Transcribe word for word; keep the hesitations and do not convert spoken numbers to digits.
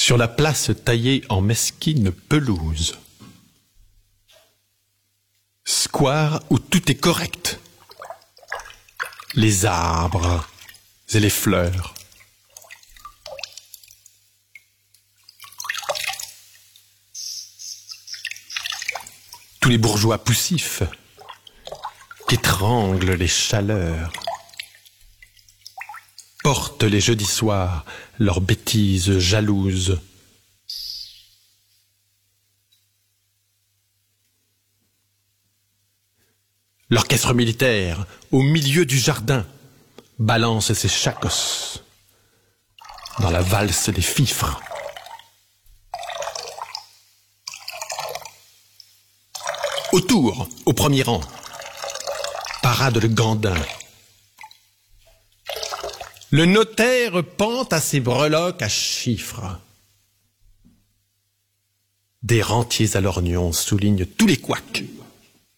Sur la place taillée en mesquine pelouse. Square où tout est correct. Les arbres et les fleurs. Tous les bourgeois poussifs qu'étranglent les chaleurs portent les jeudis soirs leurs bêtises jalouses. L'orchestre militaire, au milieu du jardin, balance ses chacos dans la valse des fifres. Autour, au premier rang, parade le gandin. Le notaire pend à ses breloques à chiffres. Des rentiers à lorgnon soulignent tous les couacs.